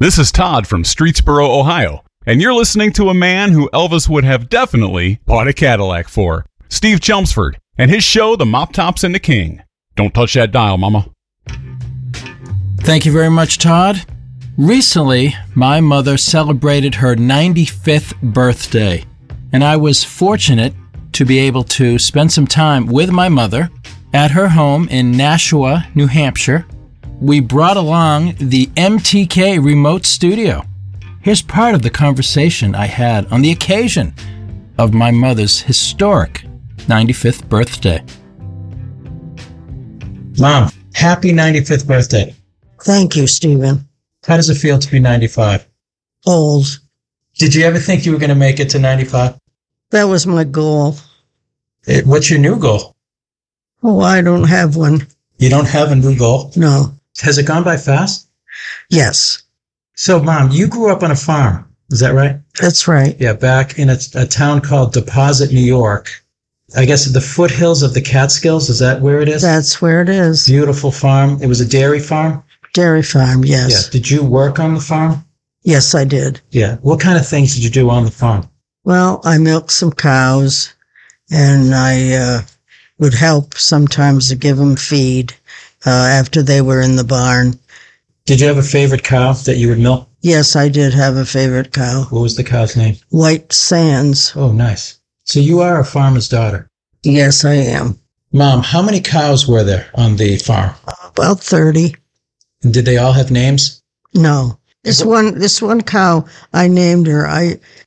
This is Todd from Streetsboro, Ohio, and you're listening to a man who Elvis would have definitely bought a Cadillac for, Steve Chelmsford, and his show, The Mop Tops and the King. Don't touch that dial, mama. Thank you very much, Todd. Recently, my mother celebrated her 95th birthday, and I was fortunate to be able to spend some time with my mother at her home in Nashua, New Hampshire. We brought along the MTK remote studio. Here's part of the conversation I had on the occasion of my mother's historic 95th birthday. Mom, happy 95th birthday. Thank you, Stephen. How does it feel to be 95? Old. Did you ever think you were going to make it to 95? That was my goal. What's your new goal? Oh, I don't have one. You don't have a new goal? No. Has it gone by fast? Yes. So, Mom, you grew up on a farm. Is that right? That's right. Yeah, back in a town called Deposit, New York. I guess the foothills of the Catskills. Is that where it is? That's where it is. Beautiful farm. It was a dairy farm? Dairy farm, yes. Yeah. Did you work on the farm? Yes, I did. Yeah. What kind of things did you do on the farm? Well, I milked some cows, and I would help sometimes to give them feed after they were in the barn. Did you have a favorite cow that you would milk? Yes, I did have a favorite cow. What was the cow's name? White Sands. Oh, nice. So you are a farmer's daughter. Yes, I am. Mom, how many cows were there on the farm? About 30. And did they all have names? No. This one cow, I named her.